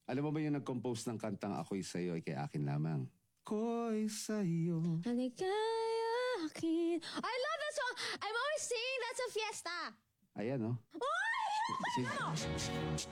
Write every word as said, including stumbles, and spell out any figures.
Alam mo ba yung nag-compose ng kantang Ako'y Sa'yo ay kay akin lamang? Ako'y sa'yo. Halika'y akin. I love that song! I'm always singing that sa fiesta! Ayan, oh. Ay! Si-